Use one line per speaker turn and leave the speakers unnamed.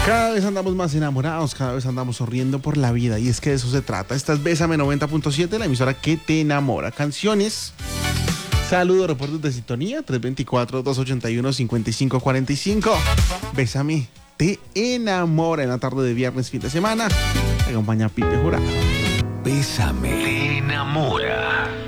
Cada vez andamos más enamorados, cada vez andamos sonriendo por la vida y es que de eso se trata. Esta es Bésame 90.7, la emisora que te enamora. Canciones, saludos, reportes de sintonía, 324-281-5545. Bésame, te enamora en la tarde de viernes, fin de semana. Me acompaña Pipe Jurado.
Bésame, te enamora.